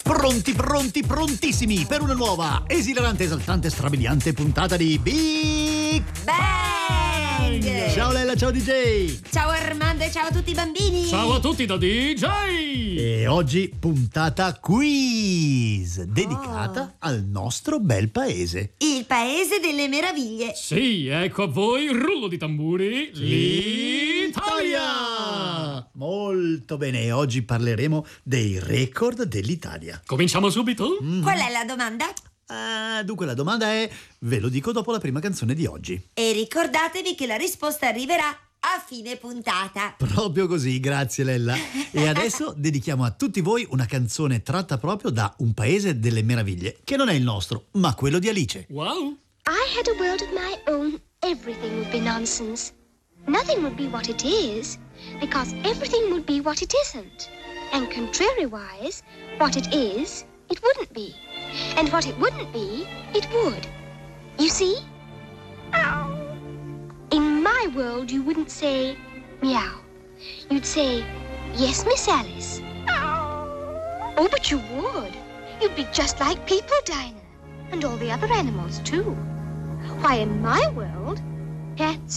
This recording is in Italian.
Pronti, pronti, prontissimi per una nuova, esilarante, esaltante, strabiliante puntata di Big Bang! Ciao Lella, ciao DJ! Ciao Armando e ciao a tutti i bambini! Ciao a tutti da DJ! E oggi puntata quiz, dedicata al nostro bel paese. Il paese delle meraviglie! Sì, ecco a voi, rullo di tamburi, l'Italia! Molto bene, e oggi parleremo dei record dell'Italia. Cominciamo subito? Qual è la domanda? Dunque la domanda è, ve lo dico dopo la prima canzone di oggi. E ricordatevi che la risposta arriverà a fine puntata. Proprio così, grazie Lella. E adesso dedichiamo a tutti voi una canzone tratta proprio da Un paese delle meraviglie, che non è il nostro, ma quello di Alice. Wow! I had a world of my own, everything would be nonsense. Nothing would be what it is, because everything would be what it isn't. And contrariwise, what it is, it wouldn't be. And what it wouldn't be, it would. You see? In my world, you wouldn't say meow. You'd say, yes, Miss Alice. Oh, but you would. You'd be just like people, Dinah. And all the other animals, too. Why, in my world, pets